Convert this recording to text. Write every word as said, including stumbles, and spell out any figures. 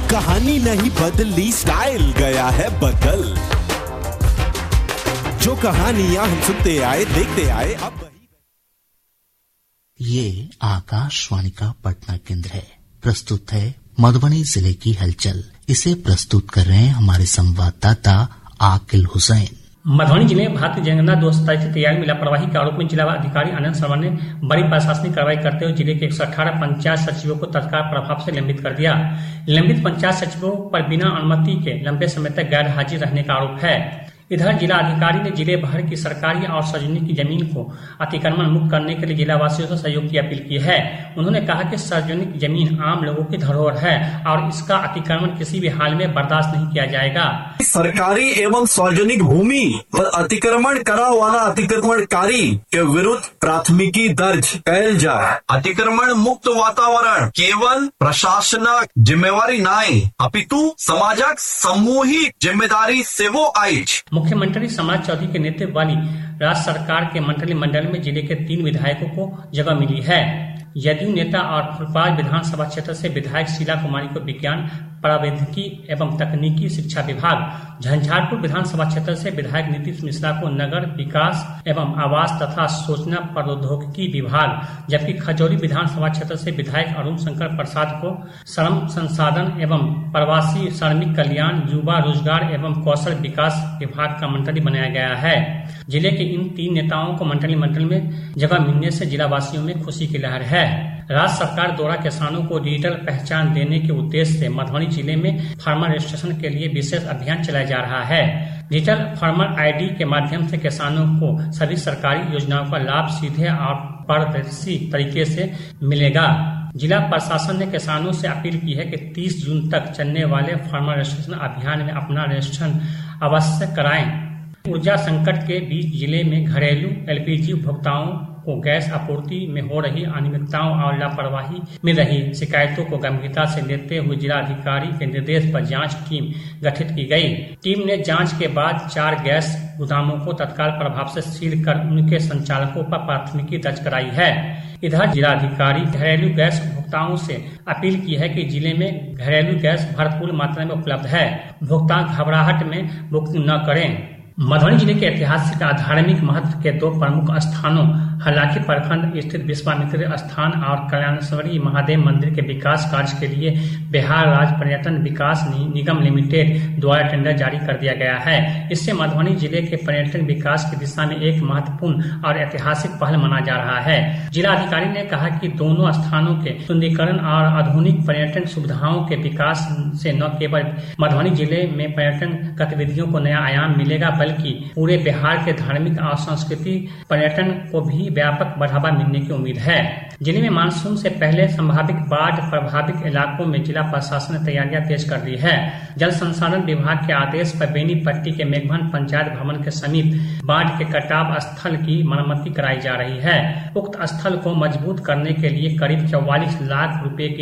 कहानी नहीं बदली, स्टाइल गया है बदल। जो कहानियां हम सुनते आए देखते आए अब ये आकाशवाणी का पटना केंद्र है। प्रस्तुत है मधुबनी जिले की हलचल। इसे प्रस्तुत कर रहे हैं हमारे संवाददाता आकिल हुसैन। मधुबनी जिले में भारतीय जनगणना दो हजार सत्ताईस की तैयारी में लापरवाही के आरोप में जिला अधिकारी आनंद शर्मा ने बड़ी प्रशासनिक कार्रवाई करते हुए जिले के एक सौ अठारह पंचायत सचिवों को तत्काल प्रभाव से निलंबित कर दिया। निलंबित पंचायत सचिवों पर बिना अनुमति के लंबे समय तक गैर हाजिर रहने का आरोप है। इधर जिला अधिकारी ने जिले भर की सरकारी और सार्वजनिक की जमीन को अतिक्रमण मुक्त करने के लिए जिला वासियों से सहयोग की अपील की है। उन्होंने कहा कि सार्वजनिक जमीन आम लोगों की धरोहर है और इसका अतिक्रमण किसी भी हाल में बर्दाश्त नहीं किया जाएगा। सरकारी एवं सार्वजनिक भूमि पर अतिक्रमण करा वाला अतिक्रमणकारी के विरुद्ध प्राथमिकी दर्ज कैल जाए। अतिक्रमण मुक्त वातावरण केवल प्रशासनक जिम्मेवारी नाई अपितु समाजक सामूहिक जिम्मेदारी से वो आई। मुख्यमंत्री समाज चौधरी के नेतृत्व वाली राज्य सरकार के मंत्रिमंडल में जिले के तीन विधायकों को जगह मिली है। जदयू नेता और फुलपाल विधानसभा क्षेत्र से विधायक शीला कुमारी को विज्ञान प्रौद्योगिकी एवं तकनीकी शिक्षा विभाग, झंझारपुर विधानसभा क्षेत्र से विधायक नीतीश मिश्रा को नगर विकास एवं आवास तथा सूचना प्रौद्योगिकी विभाग, जबकि खजौरी विधानसभा क्षेत्र से विधायक अरुण शंकर प्रसाद को श्रम संसाधन एवं प्रवासी श्रमिक कल्याण, युवा रोजगार एवं कौशल विकास विभाग का मंत्री बनाया गया है। जिले के इन तीन नेताओं को मंत्रिमंडल में जगह मिलने से जिला वासियों में खुशी की लहर है। राज्य सरकार द्वारा किसानों को डिजिटल पहचान देने के उद्देश्य से मधुबनी जिले में फार्मर रजिस्ट्रेशन के लिए विशेष अभियान चलाया जा रहा है। डिजिटल फार्मर आईडी के माध्यम से किसानों को सभी सरकारी योजनाओं का लाभ सीधे और पारदर्शी तरीके से मिलेगा। जिला प्रशासन ने किसानों से अपील की है कि तीस जून तक चलने वाले फार्मर रजिस्ट्रेशन अभियान में अपना रजिस्ट्रेशन अवश्य कराएं। ऊर्जा संकट के बीच जिले में घरेलू एलपीजी उपभोक्ताओं को गैस आपूर्ति में हो रही अनियमितताओं और लापरवाही में रही शिकायतों को गंभीरता से लेते हुए जिला अधिकारी के निर्देश पर जांच टीम गठित की गई। टीम ने जांच के बाद चार गैस गोदामों को तत्काल प्रभाव से सील कर उनके संचालकों पर प्राथमिकी दर्ज कराई है। इधर जिला अधिकारी घरेलू गैस उपभोक्ताओं से अपील की है कि जिले में घरेलू गैस भरपूर मात्रा में उपलब्ध है। उपभोक्ता घबराहट में बुकिंग न करें। मधुबनी जिले के ऐतिहासिक और धार्मिक महत्व के दो प्रमुख स्थानों हलाकी प्रखंड स्थित विश्वामित्र स्थान और कल्याणेश्वरी महादेव मंदिर के विकास कार्य के लिए बिहार राज्य पर्यटन विकास निगम लिमिटेड द्वारा टेंडर जारी कर दिया गया है। इससे मधुबनी जिले के पर्यटन विकास की दिशा में एक महत्वपूर्ण और ऐतिहासिक पहल माना जा रहा है। जिला अधिकारी ने कहा कि दोनों स्थानों के सुंदरीकरण और आधुनिक पर्यटन सुविधाओं के विकास से न केवल मधुबनी जिले में पर्यटन गतिविधियों को नया आयाम मिलेगा, बल्कि पूरे बिहार के धार्मिक और सांस्कृतिक पर्यटन को भी व्यापक बढ़ावा मिलने की उम्मीद है। जिले में मानसून से पहले संभावित बाढ़ प्रभावित इलाकों में जिला प्रशासन ने तैयारियां तेज कर दी है। जल संसाधन विभाग के आदेश पर बेनीपट्टी के मेघवन पंचायत भवन के समीप बाढ़ के कटाव स्थल की मरम्मति कराई जा रही है। उक्त स्थल को मजबूत करने के लिए करीब चौवालीस लाख रुपए की